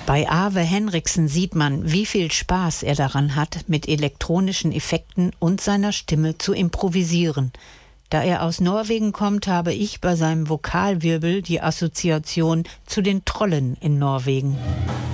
Bei Ave Henriksen sieht man, wie viel Spaß er daran hat, mit elektronischen Effekten und seiner Stimme zu improvisieren. Da er aus Norwegen kommt, habe ich bei seinem Vokalwirbel die Assoziation zu den Trollen in Norwegen.